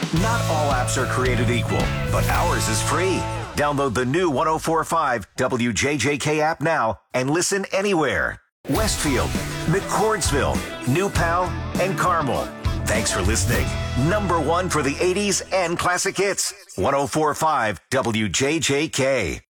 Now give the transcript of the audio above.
Not all apps are created equal, but ours is free. Download the new 104.5 WJJK app now and listen anywhere. Westfield, McCordsville, New Pal, and Carmel. Thanks for listening. Number one for the 80s and classic hits. 104.5 WJJK.